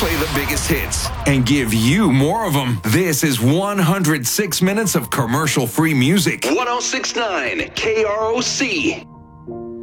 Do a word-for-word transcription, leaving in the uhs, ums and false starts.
play the biggest hits and give you more of them. This is one hundred six minutes of commercial-free music. one oh six point nine K R O C.